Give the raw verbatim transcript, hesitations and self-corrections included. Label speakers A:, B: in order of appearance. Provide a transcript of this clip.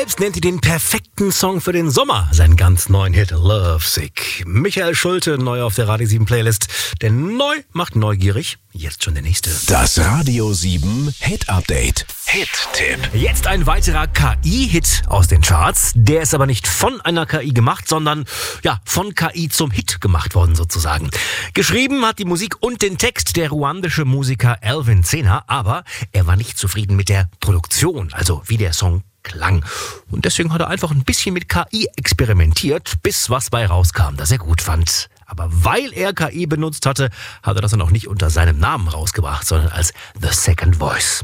A: Selbst nennt ihr den perfekten Song für den Sommer, seinen ganz neuen Hit Lovesick. Michael Schulte, neu auf der Radio sieben Playlist. Denn neu macht neugierig, jetzt schon der nächste.
B: Das Radio sieben Hit Update. Hit-Tipp.
A: Jetzt ein weiterer K I-Hit aus den Charts. Der ist aber nicht von einer K I gemacht, sondern ja, von K I zum Hit gemacht worden sozusagen. Geschrieben hat die Musik und den Text der ruandische Musiker Alvin Zena, aber er war nicht zufrieden mit der Produktion, also wie der Song klang. Und deswegen hat er einfach ein bisschen mit K I experimentiert, bis was bei rauskam, das er gut fand. Aber weil er K I benutzt hatte, hat er das dann auch nicht unter seinem Namen rausgebracht, sondern als The Second Voice.